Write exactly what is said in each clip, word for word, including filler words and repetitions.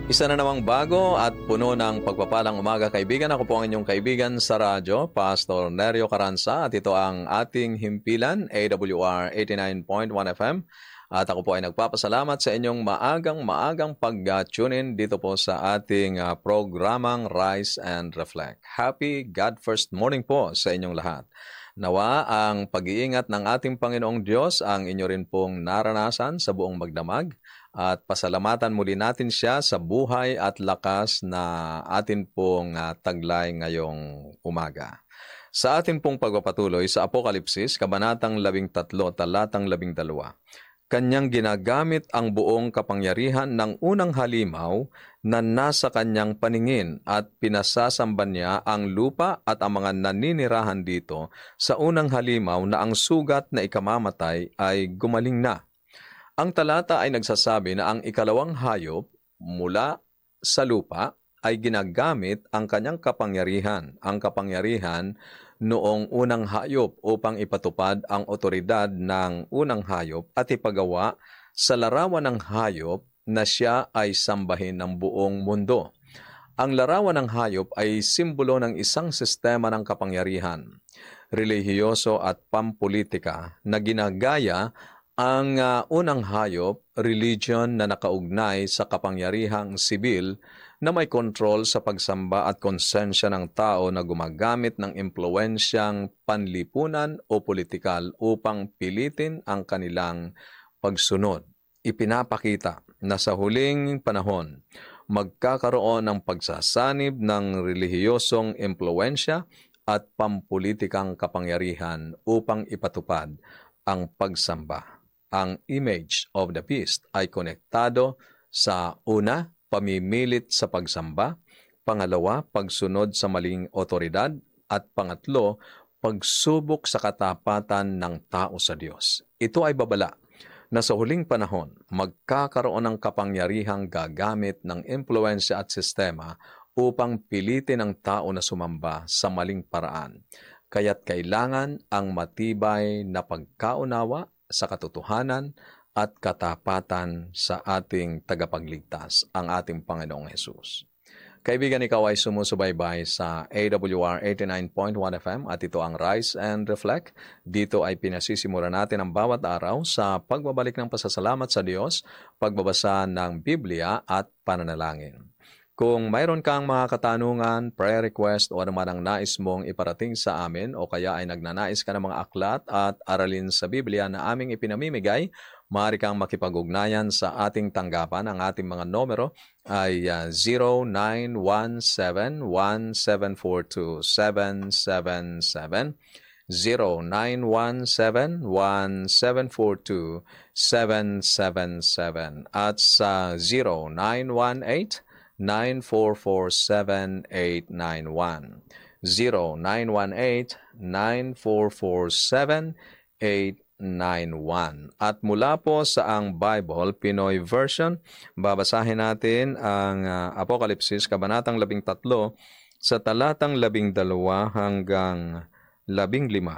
Isa na namang bago at puno ng pagpapalang umaga, kaibigan. Ako po ang inyong kaibigan sa radyo, Pastor Nerio Caranza, at ito ang ating himpilan, A W R eighty-nine point one F M. At ako po ay nagpapasalamat sa inyong maagang-maagang pag-tune in dito po sa ating uh, programang Rise and Reflect. Happy God First Morning po sa inyong lahat. Nawa ang pag-iingat ng ating Panginoong Diyos ang inyo rin pong naranasan sa buong magdamag. At pasalamatan muli natin siya sa buhay at lakas na atin pong uh, taglay ngayong umaga. Sa atin pong pagpapatuloy sa Apokalipsis, Kabanatang labing tatlo, talatang labing dalawa, kanyang ginagamit ang buong kapangyarihan ng unang halimaw na nasa kanyang paningin at pinasasamba niya ang lupa at ang mga naninirahan dito sa unang halimaw na ang sugat na ikamamatay ay gumaling na. Ang talata ay nagsasabi na ang ikalawang hayop mula sa lupa ay ginagamit ang kanyang kapangyarihan, ang kapangyarihan noong unang hayop upang ipatupad ang otoridad ng unang hayop at ipagawa sa larawan ng hayop na siya ay sambahin ng buong mundo. Ang larawan ng hayop ay simbolo ng isang sistema ng kapangyarihan, relihiyoso at pampolitika na ginagaya ang uh, unang hayop, religion na nakaugnay sa kapangyarihang sibil na may kontrol sa pagsamba at konsensya ng tao na gumagamit ng impluensyang panlipunan o politikal upang pilitin ang kanilang pagsunod. Ipinapakita na sa huling panahon, magkakaroon ng pagsasanib ng relihiyosong impluensya at pampolitikang kapangyarihan upang ipatupad ang pagsamba. Ang image of the beast ay konektado sa una, pamimilit sa pagsamba, pangalawa, pagsunod sa maling otoridad, at pangatlo, pagsubok sa katapatan ng tao sa Diyos. Ito ay babala na sa huling panahon, magkakaroon ng kapangyarihang gagamit ng impluensya at sistema upang pilitin ang tao na sumamba sa maling paraan. Kaya't kailangan ang matibay na pagkaunawa sa katotohanan at katapatan sa ating tagapagligtas, ang ating Panginoong Hesus. Kaibigan, ikaw ay sumusubaybay sa A W R eighty-nine point one F M at ito ang Rise and Reflect. Dito ay pinasisimula natin ang bawat araw sa pagbabalik ng pasasalamat sa Diyos, pagbabasa ng Biblia at pananalangin. Kung mayroon kang mga katanungan, prayer request o anuman ang nais mong iparating sa amin o kaya ay nagnanais ka ng mga aklat at aralin sa Biblia na aming ipinamimigay, maaari kang makipag-ugnayan sa ating tanggapan. Ang ating mga numero ay uh, zero nine one seven one seven four two seven seven seven, zero nine one seven one seven four two seven seven seven at sa zero nine one eight nine four four seven eight nine one, zero nine one eight nine four four seven eight nine one. At mula po sa ang Bible, Pinoy Version, babasahin natin ang uh, Apokalipsis, Kabanatang labing tatlo, sa talatang labing dalawa hanggang labing lima.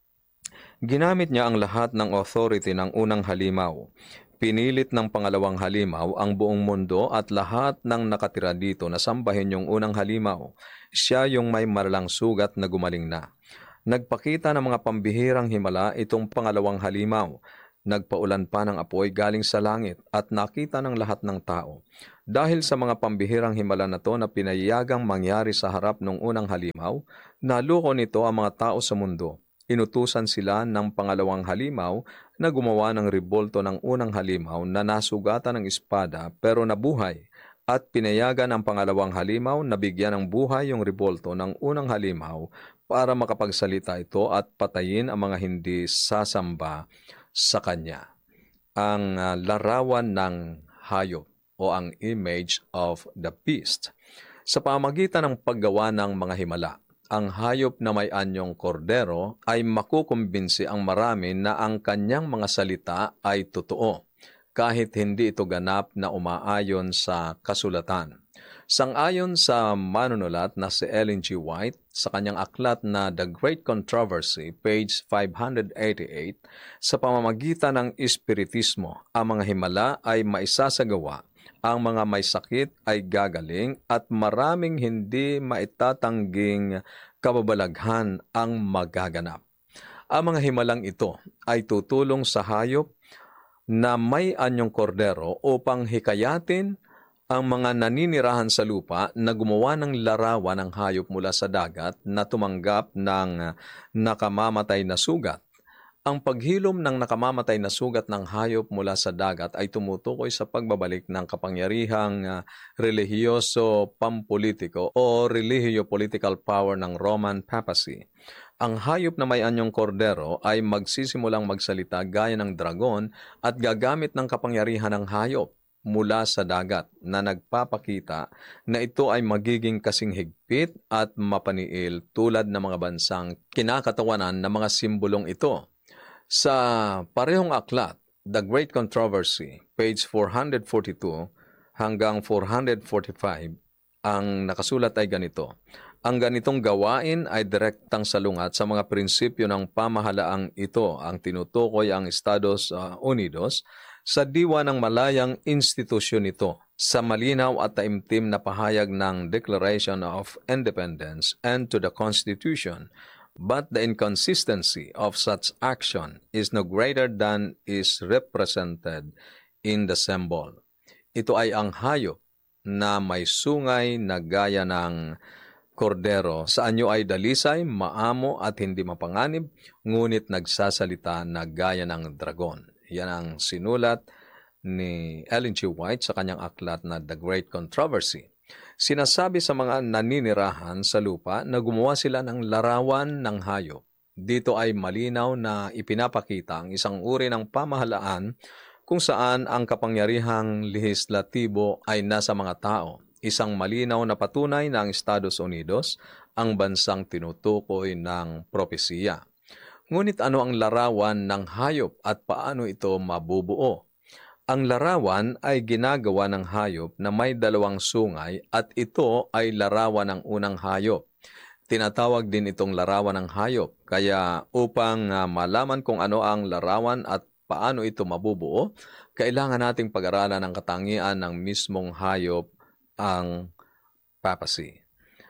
Ginamit niya ang lahat ng authority ng unang halimaw. Pinilit ng pangalawang halimaw ang buong mundo at lahat ng nakatira dito na sambahin yung unang halimaw. Siya yung may malalang sugat na gumaling na. Nagpakita ng mga pambihirang himala itong pangalawang halimaw. Nagpaulan pa ng apoy galing sa langit at nakita ng lahat ng tao. Dahil sa mga pambihirang himala na to na pinayagang mangyari sa harap ng unang halimaw, naluko nito ang mga tao sa mundo. Inutusan sila ng pangalawang halimaw na gumawa ng rebolto ng unang halimaw na nasugatan ng espada pero nabuhay, at pinayagan ang pangalawang halimaw na bigyan ng buhay yung rebolto ng unang halimaw para makapagsalita ito at patayin ang mga hindi sasamba sa kanya. Ang uh, larawan ng hayop o ang image of the beast. Sa pamagitan ng paggawa ng mga himala, ang hayop na may anyong kordero ay makukumbinsi ang marami na ang kanyang mga salita ay totoo, kahit hindi ito ganap na umaayon sa kasulatan. Sang-ayon sa manunulat na si Ellen G. White, sa kanyang aklat na The Great Controversy, page five eighty-eight, sa pamamagitan ng espiritismo, ang mga himala ay maisasagawa Ang mga may sakit ay gagaling at maraming hindi maitatangging kababalaghan ang magaganap. Ang mga himalang ito ay tutulong sa hayop na may anyong kordero upang hikayatin ang mga naninirahan sa lupa na gumawa ng larawan ng hayop mula sa dagat na tumanggap ng nakamamatay na sugat. Ang paghilom ng nakamamatay na sugat ng hayop mula sa dagat ay tumutukoy sa pagbabalik ng kapangyarihang uh, relihiyoso pampolitiko o relihiyo-political power ng Roman Papacy. Ang hayop na may anyong kordero ay magsisimulang magsalita gaya ng dragon at gagamit ng kapangyarihan ng hayop mula sa dagat na nagpapakita na ito ay magiging kasing higpit at mapaniil tulad ng mga bansang kinakatawanan ng mga simbolong ito. Sa parehong aklat, The Great Controversy, page four forty-two hanggang four forty-five, ang nakasulat ay ganito: ang ganitong gawain ay direktang salungat sa mga prinsipyo ng pamahalaang ito ang tinutukoy ang Estados uh, Unidos sa diwa ng malayang institusyon nito sa malinaw at taimtim na pahayag ng Declaration of Independence and to the Constitution. But the inconsistency of such action is no greater than is represented in the symbol. Ito ay ang hayop na may sungay na gaya ng kordero, sa anyo ay dalisay, maamo at hindi mapanganib, ngunit nagsasalita na gaya ng dragon. Yan ang sinulat ni Ellen G. White sa kanyang aklat na The Great Controversy. Sinasabi sa mga naninirahan sa lupa na gumawa sila ng larawan ng hayop. Dito ay malinaw na ipinapakita ang isang uri ng pamahalaan kung saan ang kapangyarihang lehislatibo ay nasa mga tao. Isang malinaw na patunay na ang Estados Unidos ang bansang tinutukoy ng propesiya. Ngunit ano ang larawan ng hayop at paano ito mabubuo? Ang larawan ay ginagawa ng hayop na may dalawang sungay at ito ay larawan ng unang hayop. Tinatawag din itong larawan ng hayop. Kaya upang uh, malaman kung ano ang larawan at paano ito mabubuo, kailangan nating pag-aralan ang katangian ng mismong hayop, ang papacy.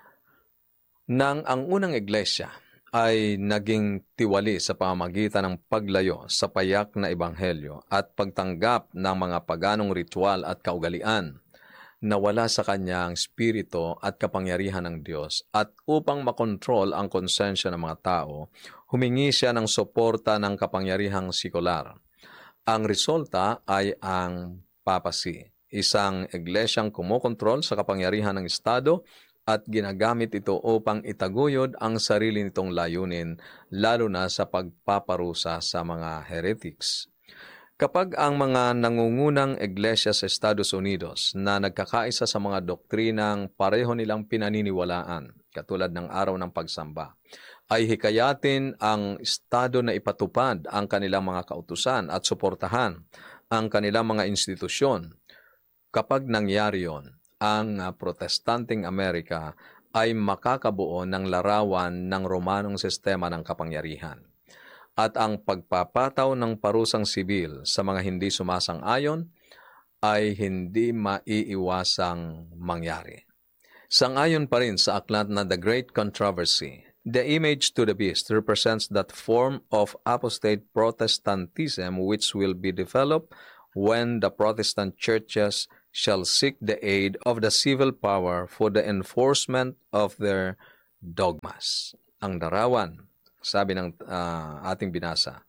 Nang ang unang iglesia ay naging tiwali sa pamamagitan ng paglayo sa payak na ebanghelyo at pagtanggap ng mga paganong ritual at kaugalian, nawala sa kanya ang spirito at kapangyarihan ng Diyos at upang makontrol ang konsensya ng mga tao, humingi siya ng suporta ng kapangyarihang sekular. Ang resulta ay ang papacy, isang iglesyang kumokontrol sa kapangyarihan ng Estado at ginagamit ito upang itaguyod ang sarili nitong layunin, lalo na sa pagpaparusa sa mga heretics. Kapag ang mga nangungunang iglesia sa Estados Unidos na nagkakaisa sa mga doktrinang pareho nilang pinaniniwalaan, katulad ng araw ng pagsamba, ay hikayatin ang Estado na ipatupad ang kanilang mga kautusan at suportahan ang kanilang mga institusyon, kapag nangyari yon, ang Protestanteng Amerika ay makakabuo ng larawan ng Romanong sistema ng kapangyarihan. At ang pagpapataw ng parusang sibil sa mga hindi sumasang-ayon ay hindi maiiwasang mangyari. Sang-ayon pa rin sa aklat na The Great Controversy, the image to the beast represents that form of apostate Protestantism which will be developed when the Protestant churches shall seek the aid of the civil power for the enforcement of their dogmas. Ang larawan, sabi ng uh, ating binasa,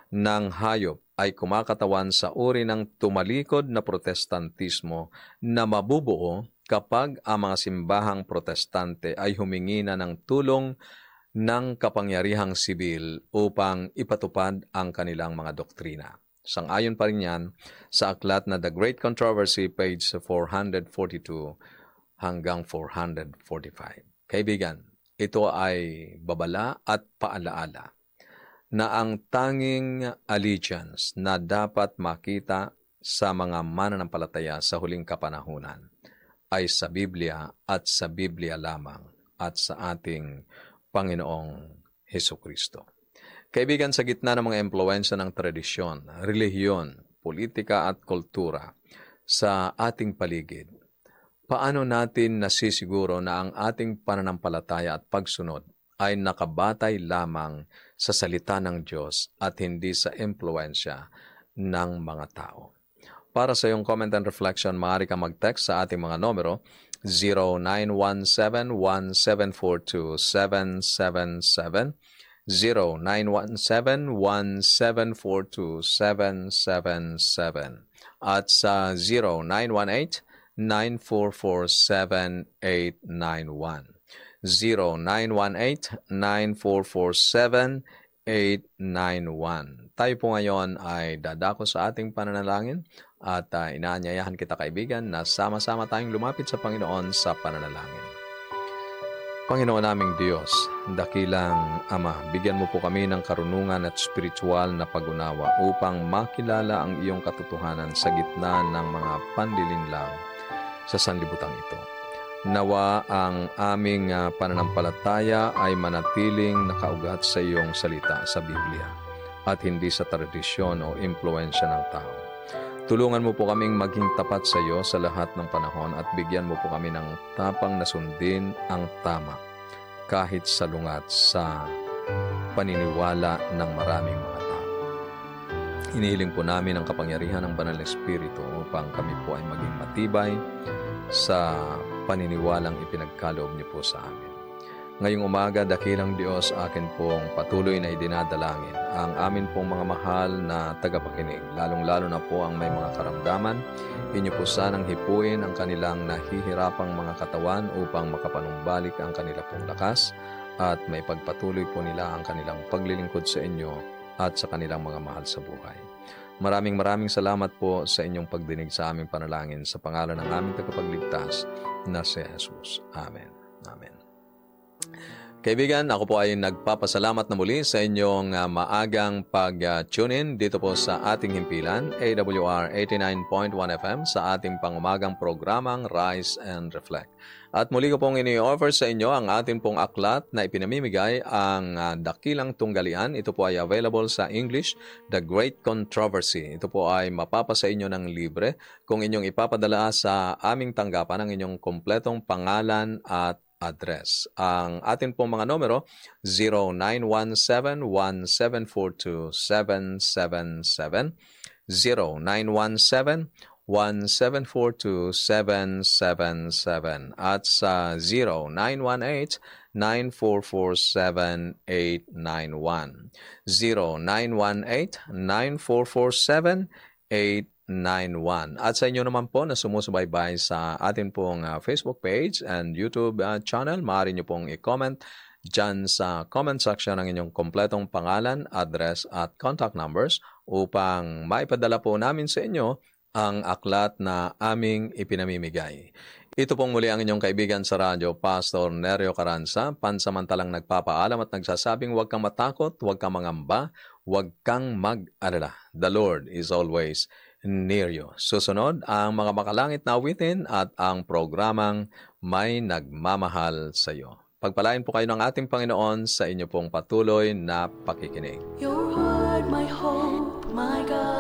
ng hayop ay kumakatawan sa uri ng tumalikod na protestantismo na mabubuo kapag ang mga simbahang protestante ay humingi na ng tulong ng kapangyarihang sibil upang ipatupad ang kanilang mga doktrina. Sang-ayon pa rin yan sa aklat na The Great Controversy, page four forty-two hanggang four forty-five. Kaibigan, ito ay babala at paalaala na ang tanging allegiance na dapat makita sa mga mananampalataya sa huling kapanahunan ay sa Biblia at sa Biblia lamang at sa ating Panginoong Hesukristo. Kaibigan, sa gitna ng mga impluwensya ng tradisyon, relihiyon, politika at kultura, sa ating paligid, paano natin nasisiguro na ang ating pananampalataya at pagsunod ay nakabatay lamang sa salita ng Diyos at hindi sa impluensya ng mga tao? Para sa iyong comment and reflection, maaari ka mag-text sa ating mga numero zero nine one seven one seven four two seven seven seven, zero nine one seven one seven four two seven seven seven, at sa zero nine one eight nine four four seven eight nine one. zero nine one eight nine four four seven eight nine one. Tayo po ngayon ay dadako sa ating pananalangin at uh, inaanyayahan kita, kaibigan, na sama-sama tayong lumapit sa Panginoon sa pananalangin. Panginoon naming Diyos, dakilang Ama, bigyan mo po kami ng karunungan at spiritual na pag-unawa upang makilala ang iyong katotohanan sa gitna ng mga panlilinlang sa sanlibutan ito. Nawa ang aming uh, pananampalataya ay manatiling nakaugat sa iyong salita sa Biblia at hindi sa tradisyon o impluensya ng tao. Tulungan mo po kaming maging tapat sa iyo sa lahat ng panahon at bigyan mo po kami ng tapang na sundin ang tama kahit salungat sa paniniwala ng maraming mga tao. Inihiling po namin ang kapangyarihan ng Banal na Espiritu upang kami po ay maging matibay sa paniniwalang ipinagkaloob niyo po sa amin. Ngayong umaga, dakilang Diyos, akin pong patuloy na idinadalangin ang amin pong mga mahal na tagapakinig, lalong-lalo na po ang may mga karamdaman. Inyo po sanang hipuin ang kanilang nahihirapang mga katawan upang makapanumbalik ang kanila pong lakas at may pagpatuloy po nila ang kanilang paglilingkod sa inyo at sa kanilang mga mahal sa buhay. Maraming maraming salamat po sa inyong pagdinig sa aming panalangin sa pangalan ng aming tagapagligtas na si Jesus. Amen. Amen. Kaibigan, ako po ay nagpapasalamat na muli sa inyong uh, maagang pag-tune in dito po sa ating himpilan, A W R eighty-nine point one F M, sa ating pangumagang programang Rise and Reflect. At muli ko pong ini-offer sa inyo ang ating pong aklat na ipinamimigay, ang uh, Dakilang Tunggalian. Ito po ay available sa English, The Great Controversy. Ito po ay mapapasa inyo ng libre kung inyong ipapadala sa aming tanggapan ang inyong kompletong pangalan at address. Ang atin pong mga numero, zero nine one seven one seven four two seven seven seven, zero nine one seven one seven four two seven seven seven, at sa zero nine one eight nine four four seven eight nine one, zero nine one eight nine four four seven eight nine one. At sa inyo naman po na sumusubaybay sa atin pong uh, Facebook page and YouTube uh, channel, maaari nyo pong i-comment dyan sa comment section ang inyong kompletong pangalan, address at contact numbers upang maipadala po namin sa inyo ang aklat na aming ipinamimigay. Ito pong muli ang inyong kaibigan sa radyo, Pastor Nerio Caranza, pansamantalang nagpapaalam at nagsasabing huwag kang matakot, huwag kang mangamba, huwag kang mag-alala. The Lord is always near you. Susunod ang mga makalangit na awitin at ang programang May Nagmamahal sa iyo. Pagpalain po kayo ng ating Panginoon sa inyo pong patuloy na pakikinig. Your word, my hope, my God.